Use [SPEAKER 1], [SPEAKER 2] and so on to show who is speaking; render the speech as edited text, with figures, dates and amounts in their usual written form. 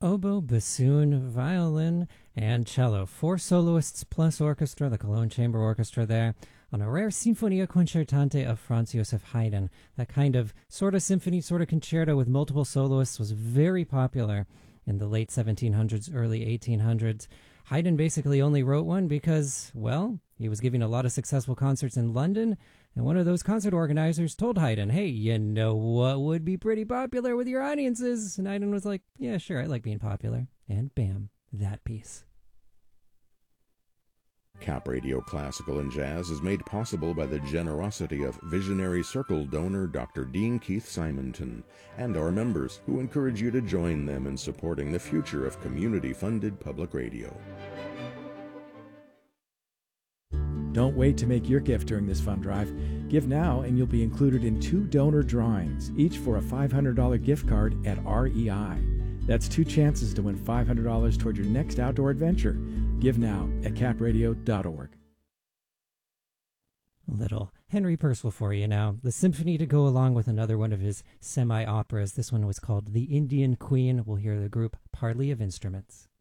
[SPEAKER 1] oboe, bassoon, violin, and cello. Four soloists plus orchestra, the Cologne Chamber Orchestra there, on a rare Sinfonia Concertante of Franz Joseph Haydn. That kind of sort of symphony, sort of concerto with multiple soloists was very popular in the late 1700s, early 1800s. Haydn basically only wrote one because, well, he was giving a lot of successful concerts in London, and one of those concert organizers told Haydn, hey, you know what would be pretty popular with your audiences? And Haydn was like, yeah, sure, I like being popular. And bam, that piece.
[SPEAKER 2] Cap Radio Classical and Jazz is made possible by the generosity of visionary Circle donor Dr. Dean Keith Simonton and our members, who encourage you to join them in supporting the future of community-funded public radio.
[SPEAKER 3] Don't wait to make your gift during this fund drive. Give now and you'll be included in 2 donor drawings, each for a $500 gift card at REI. That's 2 chances to win $500 toward your next outdoor adventure. Give now at capradio.org.
[SPEAKER 1] A little Henry Purcell for you now. The symphony to go along with another one of his semi-operas. This one was called The Indian Queen. We'll hear the group Parley of Instruments.